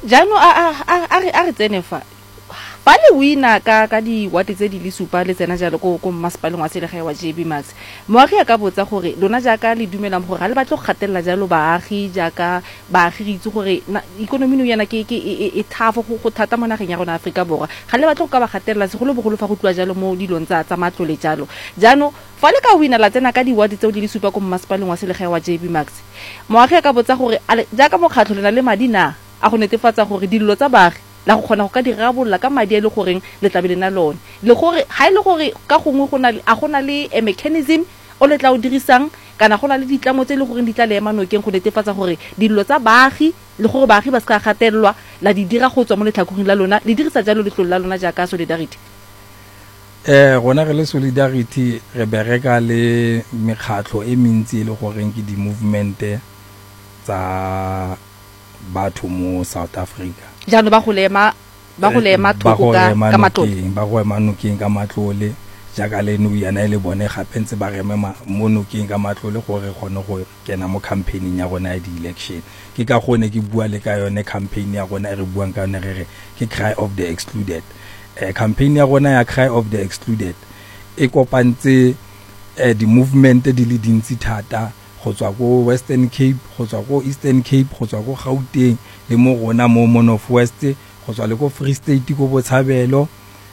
jano a re tsene fa le wina ka di wate tse di le supa le tsena jalo ko masepaleng wa selegae wa JB Max moagi ya ka botsa gore lona jaaka le dumelang gore ga le batla go gatella jalo baagi jaaka baagi re itse gore ikonomi no yana ke e thafo go thata mo nageng ya rona Afrika Borwa ga le batla go ka ba gatella segolo bogolo fa go tloa jalo mo dilong tsa matlole jalo jano fa le ka wina la tsena ka di wate tse di le supa ko masepaleng wa selegae wa JB Max moagi ya ka botsa gore jaaka mokgatlho le na le madi na a go netefatsa gore dillo tsa baagi la go kgona go ka dirabolla ka madi a le goreng le tlabele na lone le gore ha ile gore ka gongwe go na le a mechanism o le tla o dirisang kana go na le ditlamo tse le goreng di tla le ema nokeng go netefatsa gore dillo tsa baagi le gore baagi ba ska gatelelwa la di dira go tswa mo letlhakoreng la lona le dirisa jalo letlolo la lona jaaka Solidarity. Rona re le Solidarity re bereka le mekgatlo e mentsi le goreng ke di movement tsa batho mo South Africa jano ba go lema thoko ka matlole ba go ema nokeng ka matlole jaaka le no yana ile bone gape ntse ba reme mo nokeng ka matlole gore gone go kena mo campaigning ya rona ya di election ke ka gone ke bua le ka yone campaign ya rona re buang ka yone re ke Cry of the Excluded campaign ya rona ya Cry of the Excluded e kopantse di movement di le dintsi thata go tswa go Western Cape go tswa go Eastern Cape go tswa go Gauteng le mo rona mo North West go tswa le go Free State go Botshabelo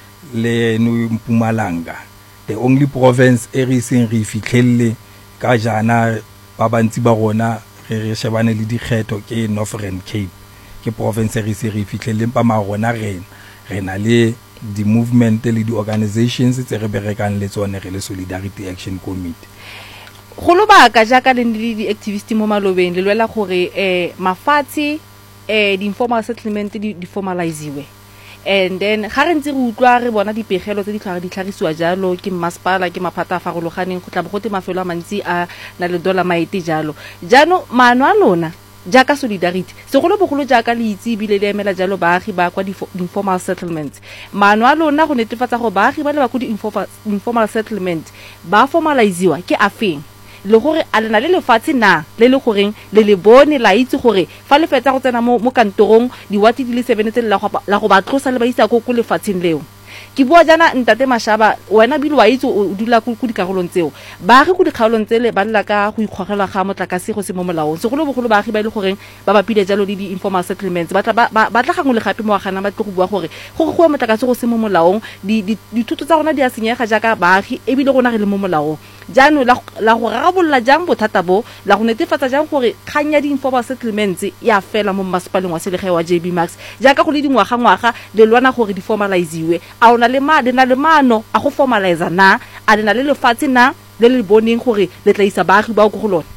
le no Mpumalanga the only province e re seng re fitlhelle ka jana ba bantsi ba rona re shebane le dikgetho ke Northern Cape ke province re se re fitlhelle pa ma rona re na le di movement le di organizations tse re berekang le tsone re le Solidarity Action Committee go lo baka jaaka le di activist mo malobeng le lwela gore mafatsi di informal settlement di formaliziwe and then ga re ntse re utlwa re bona dipegelo tse di tlhagisiwa jalo ke masepala ke maphata a farologaneng go tla bo gote mafelo a mantsi a na le dollar maete jalo jano maano a lona jaaka Solidarity segolo bogolo jaaka le itse bile le emela jalo baagi ba kwa di informal settlements maano a lona go netefatsa go baagi ba le ba go di informal settlement ba formaliziwa ke afeng le gore a lena le lefatshe na le goreng le bone la itse gore fa le fetsa go tsena mo kantorong diwati di le 7 tse la go ba tlosa le ba isa go lefatsheng leo ke bua jana ntate Mashaba wena bile wa itse o dula go dikarolong tseo baagi go dikgaolong tsele ba lla ka go ikgogela ga motlakase go se mo molaong segolo bogolo baagi ba ile goreng ba bapile jalo le di informal settlements ba tla gangwe le gape mo gana ba tlo go bua gore go motlakase go se mo molaong dithuto tsa rona di a senyega jaaka baagi e bile rona re le mo molaong jano la go rarabolla jang bothata bo la go netefatsa jang gore khanya di informal settlements ya fela mo masepaleng wa selegae wa JB Max jaaka go le dingwaga le lwana gore di formaliziwe a ona le na le mano a go formalize na a le na le lefatshe na le boneng gore le tla isa baagi ba go go lona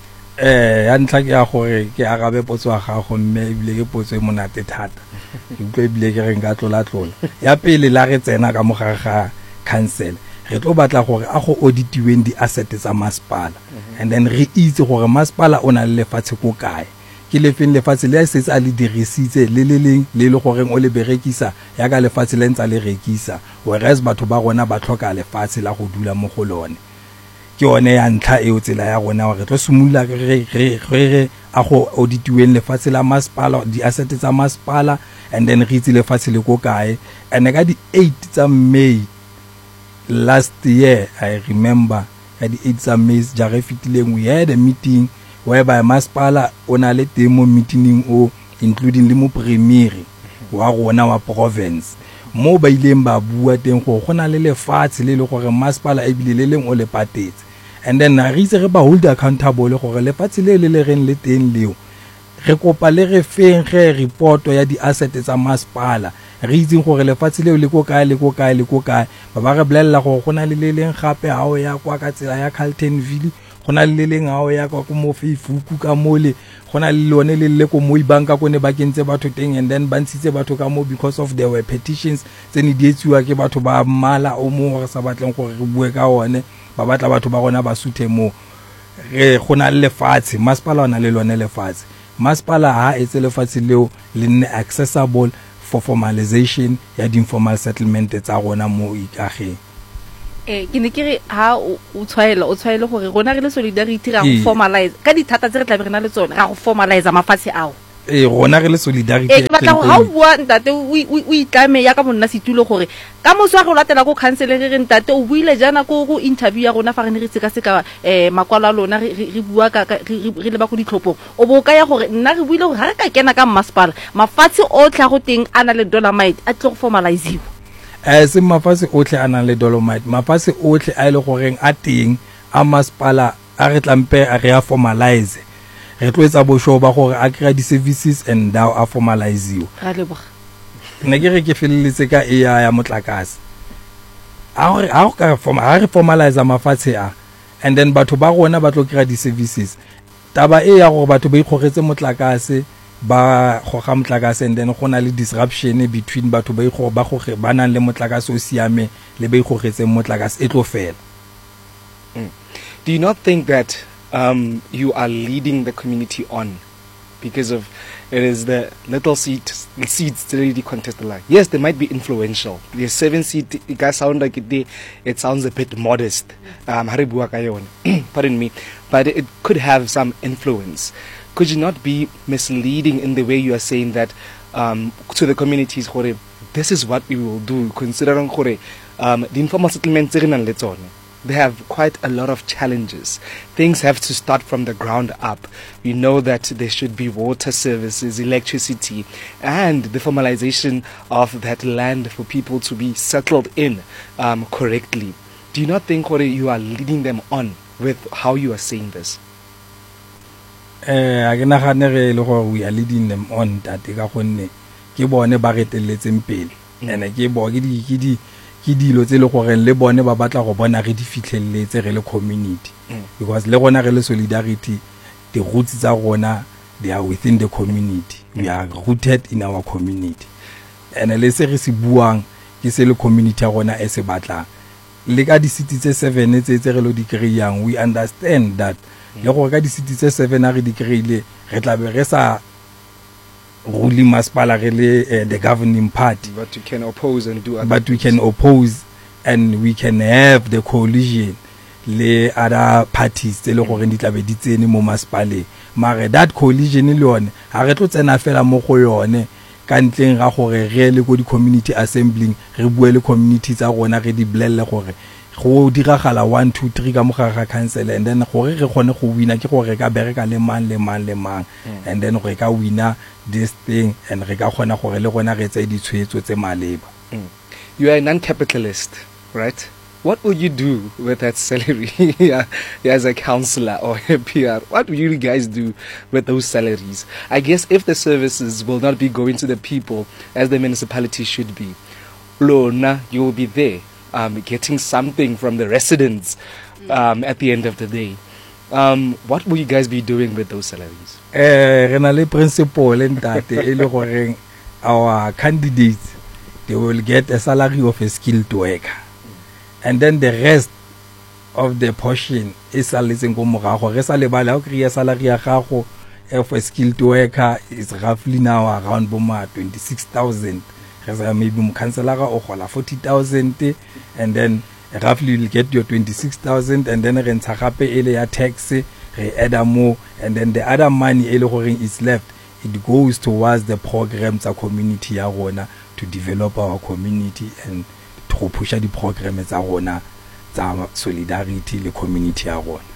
ya ntla ke ya gore ke arabe potso ga go mme bile ke potso e monate thata ke utlwe bile ke re nka tlola ya pele la re tsena ka mogare ga council re tlo batla gore a go auditiweng di assets tsa masepala and then re itse gore masepala o na le lefatshe go kae ke lefeng lefatshe le se a le dirisitse le gore o le berekisa ya ka lefatshe le ntsa le rekisa whereas batho ba rona ba tlhoka lefatshe la go dula mo go lone ke one ya ntlha e o tsela ya rona gore tlo simula re a go auditiweng lefatshe la masepala di assets tsa masepala and then re itse lefatshe le go kae and ka di 8 tsa May last year I remember at the 8th of May jare fitileng we had a meeting whereby masepala ona le temo meeting o including le mo premier wa rona wa province mo ba ileng ba bua teng go gona le lefatshe le gore masepala e bile le leng o le patetse and then re itse re ba hold accountable gore lefatshe le reng le teng leo re kopa le re feng ge report ya di assets tsa masepala re itse gore lefatshe leo le go kae ba re blella go gona le leng gape hao ya kwa ka tsela ya Carltonville gona le leng hao ya kwa mo Facebook ka mole gona le lone le ko mo ibanka go ne ba kentse batho teng and then ba ntshitse batho ka mo because of there were petitions tseni di etsiwa ke batho ba mala o mo re sa batleng gore re bue ka one ba batla batho ba rona ba suthe mo re gona le lefatshe masepala ona le lone lefatshe masepala ha etse lefatshe leo le nne accessible for formalization ya di informal settlement tsa rona mo ikageng ke ne ke re ha o tshwaela gore rona re le Solidarity ra go formalize ka dithata tse re tla be re na le tsone ra go formalize mafatshe ao rona re le solidarity ke batla go ha o bua ntate o itlame ya ka monna setulo gore ka moswa go latela go counselor re ntate o buile jana go interview ya rona fa re ne re tseka seka makwalo a lona re bua ka re le ba go ditlhopong o bo ka ya gore nna re buile gore ha re ka kena ka masepala mafatshe otlhe go teng ana le dolomite a tlo go formalize se mafatshe otlhe ana le dolomite mafatshe otlhe a ile goreng a teng a masepala a re tlampe a re a formalize re tlo etsa bosho ba gore a kry di-services and now a formalize ra leboga ne ke re ke feleletse ka ya motlakase a re formalize mafatshe a and then batho ba rona ba tlo kry di-services taba ya gore batho ba ikgogetse motlakase ba goga motlakase and then go na le disruption between batho ba nang le motlakase o siame le ba ikgogetseng motlakase e tlo fela. Do you not think that you are leading the community on because of it is the little seats to really contest the line? Yes, they might be influential. The 7-seat, it guys sound like it sounds a bit modest. Pardon me, but it could have some influence. Could you not be misleading in the way you are saying that to the communities? This is what we will do. Considering the informal settlements, they have quite a lot of challenges. Things have to start from the ground up. We know that there should be water services, electricity, and the formalization of that land for people to be settled in correctly. Do you not think you are leading them on with how you are saying this? We are leading them on that ke bone ba reteletseng pele ene ke bo ke dilo tse le gore le bone ba batla go bona re di fitlheletse re le community because le gona re le solidarity the roots tsa rona they are within the community, we are rooted in our community and le se re se buang ke se le community ya rona e se batlang le ka di city tse 7 tse re lo di kreyang we understand that le gore ka di city tse 7 a re di kreyile re tla be re sa ruling masipala really the governing party, but you can oppose and do other but things. We can oppose and we can have the coalition le other parties tse le gore di tla be di tsene mo masipaleng mare that coalition le yone ha re tlo tsena fela mo go yone ka ntleng ga gore re le go di community assembling re bue le community tsa rona re di blelle gore go diragala 1 2 3 ka mogara ga council and then gore re gone go wina ke gore ka bereka le mang and then re ka wina this thing and re ka gona gore le gona re tse di tshwetso tse maleba. You are a non-capitalist, right? What would you do with that salary as a councillor or a PR? What will you guys do with those salaries? I guess if the services will not be going to the people as the municipality should be, Lona, you will be there getting something from the residents at the end of the day. What will you guys be doing with those salaries? Renale principle and that our candidates, they will get a salary of a skilled worker. And then the rest of the portion is a listening go morago. Re sa lebala o kriya salary ya gago of a skilled worker is roughly now around 26,000. Maybe mukhanselara o gola 40,000 and then roughly you'll get your 26,000 and then re ntsha gape ele ya tax re add more and then the other money ele gore is left it goes towards the programs of community ya rona to develop our community and to push the programs tsa rona tsa solidarity le community ya rona.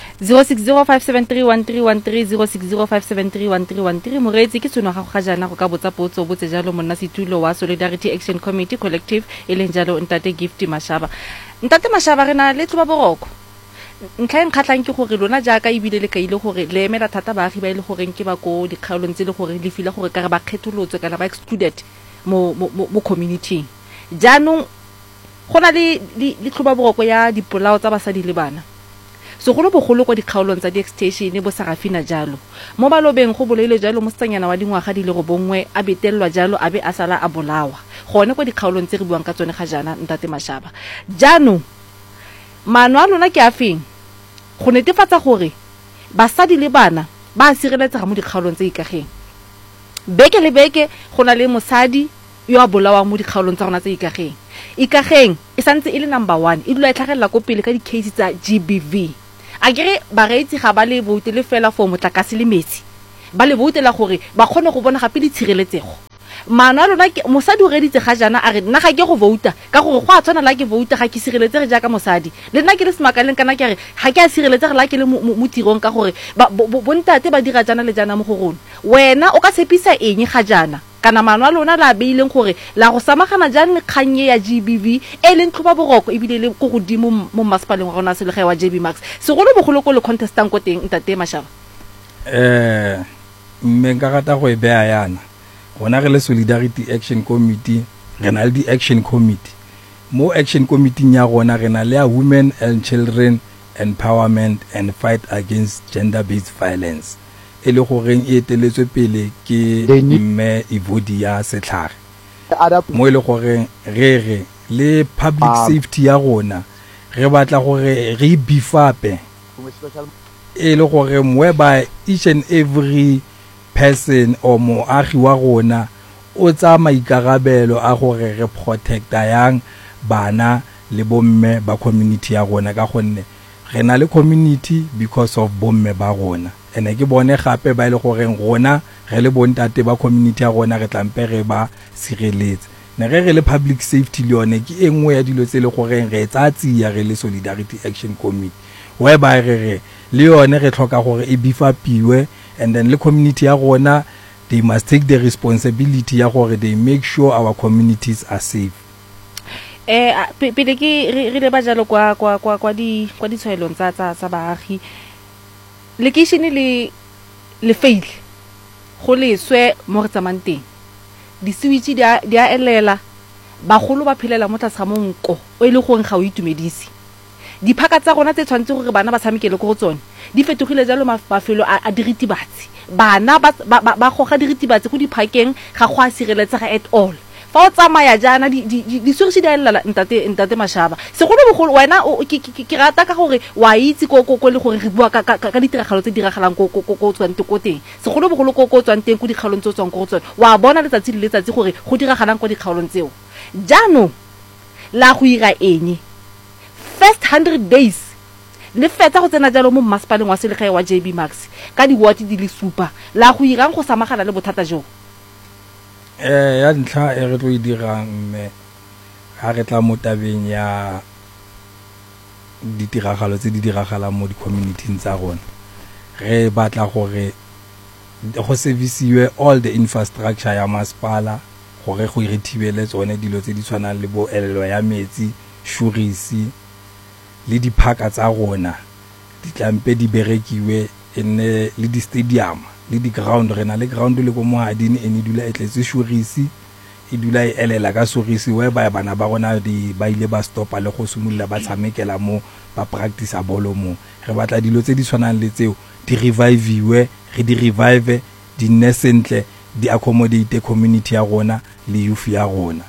0605731313 0605731313 moreetsi ke tsono ga go ga jana go ka botsa potso botse jalo monna setulo wa Solidarity Action Committee Collective e leng jalo ntate Gift Mashaba. Ntate Mashaba rena le tloba boroko ntlhaeng khatlang ke gore lona jaaka e bile le ka ile gore le emela thata baagi ba ile gore ke ba go dikgaolong tse le gore le fila gore ka re ba kgetholotse kana ba excluded mo community jaanong gona le tloba boroko ya dipolao tsa basadi le bana so go lo bogolo kwa dikgaolong tsa di-extension bo Sarafina jalo mo balobeng go boleile jalo mo tsanyana wa dingwaga di le go bongwe a betelwa jalo a be a sala a bolawa gone kwa dikgaolong tse re buang ka tsone ga jana ntate Mashaba jano mano a lona ke afeng go netefatsa gore basadi le bana ba sireletsega mo dikgaolong tse ikageng beke le beke go na le mosadi yo a bolawa mo dikgaolong tsa rona tse ikageng e santse e le number 1 e dula e tlhagella ko pele ka di-case tsa GBV a kere ba reitse ga ba le vote le fela for motlakase le metsi ba le voutela gore ba kgone go bona gape ditshireletsego maano a lona mosadi o reditse ga jana a re nna ga ke go vouta ka gore go a tshwana la ke vouta ga ke sireletsege jaaka mosadi le nna ke le semakaleng kana ke re ga ke a sireletsege la ke le mo tirong ka gore bontate ba dira jana le jana mo go rona wena o ka tshepisa eng ga jana kana maano a lona la beileng gore la go samagana jang le kgannye ya GBV e leng tlhoba boroko e bile le go godimo mo masepaleng wa rona selegae wa JB Max segolo bogolo ko le contestant ko teng ntate Mashaba mme nka rata go e bea yana gona re le Solidarity Action Committee re na le di Action Committee mo Action Committee ya gona re na le ya Women and Children Empowerment and Fight Against Gender-Based Violence e le goreng e eteletswe pele ke mme Ivodi ya Setlhare mo e le goreng re le public safety ya gona re batla gore re bifape e le gore whereby each and every person or moagi wa rona o tsa maikarabelo a gore re protecta yang bana le bomme ba community ya rona ka gonne re na le community because of bomme ba rona ene ke bone gape ba ile gore rona re le bontate ba community ya rona re tlampe re ba sireletse ne re le public safety le yone ke engwe ya dilo tse le gore re tsatsi ya re le Solidarity Action Committee whereby re le yone re tlhoka gore e bifapiwe and then the community ya rona they must take the responsibility ya gore they make sure our communities are safe pele ke re le ba jalo kwa di tshwaelong tsa baagi lekeišene le fail go leswe mo re tsamang teng di switch di a elela bagolo ba phelela mo tlase ga monko o ile go nga o itumedisi diphaka tsa rona tse tshwantse gore bana ba tshamekele go tsone di fetogile jalo mafelo a diritibatsi bana ba goga diritibatsi go diphakeng ga go a sireletsega at all fa o tsamaya jana di surisi di a elela ntate Mashaba segolo bogolo wena ke rata ka gore wa itse ko le gore re bua ka ditiragalo tse diragalang ko tswante ko teng segolo bogolo ko tswanteng ko dikgaolong tse tswang go tsone wa bona letsatsi le letsatsi gore go diragalang ko dikgaolong tseo jano la go ira eng first 100 days le fetsa go tsena jalo mo masepaleng wa selegae wa JB Max ka diwati di le supa la go irang go samagana le bothata jo ya ntlha e re tlo e dirang mme ga re tla mo tabeng ya ditiragalo tse di diragalang mo di-community tsa rona re batla gore go serviceiwe all the infrastructure ya masepala gore go irethibele tsone dilo tse di tshwanang le bo elelo ya metsi shurisi le diphaka tsa rona di tlampe di berekiwe ene le di stadium le di ground rena le ground le go mohadini ene dula e tletse shurisi e dula e elela ka shurisi we ba bana ba rona di ba ile ba stopa le go sumulla ba tshamekela mo ba practice a bolo mo re batla dilo tse di tshwanang le tseo di revive re di revive di nesentle di accommodate community ya rona le youth ya rona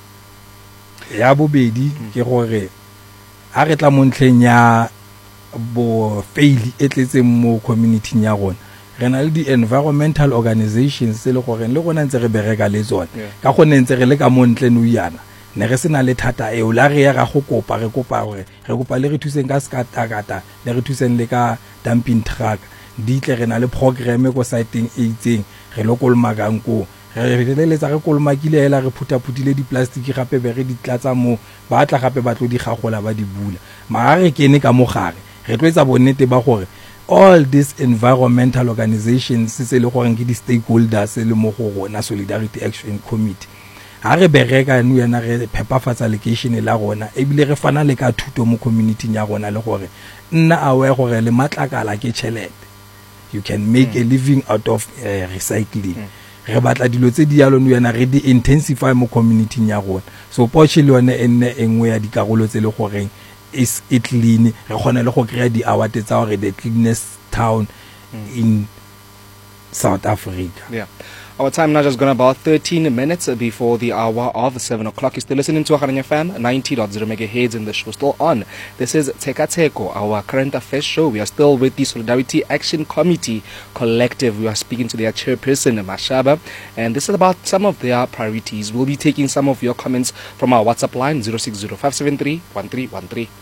ya bobedi ke gore a re tla montleng ya bo fail e tletse mo community ya rona re na le di environmental organizations le gore le gona ntse re bereka le tsone ka go ntse re le ka montle no yana ne re sena le thata e o la re ya ga go kopa re kopa le re thuseng ka skatakata le re thuseng le ka dumping truck di tle re na le program go siteng e itseng re lokolmagang ko re feteletsa re kolmakile hela re phutile di plastic gape be re di tlatsa mo ba tla gape ba tlo di gagola ba di bula ma re kene ka mogare re tloetsa bonnete ba gore all these environmental organizations se le gore ke di stakeholders le mo go rona Solidarity Action Committee ha re bereka no yana re phepafatsa location la rona e bile re fana le ka thuto mo community ya rona le gore nna aware gore le matlakala ke chelete you can make a living out of recycling re batla dilo tse di yalo no yana re di intensify mo community ya rona so poche le yone enne engwe ya dikarolo tse le goreng is it clean re khona le go krea di award tsa gore the cleanest town in South Africa. Yeah. Our time now just gone about 13 minutes before the hour of 7 o'clock. You're still listening to Akharanya FM, 90.0 megahertz, and the show still on. This is Teka Teko, our current affairs show. We are still with the Solidarity Action Committee Collective. We are speaking to their chairperson, Mashaba, and this is about some of their priorities. We'll be taking some of your comments from our WhatsApp line, 060-573-1313.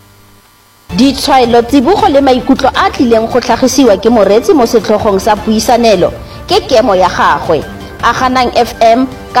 Ditshwaelo tsibogo le maikutlo a tlileng go tlhagisiwa ke moretsi mo setlhogong sa puisanelo ke kemo ya gagwe. Aganang FM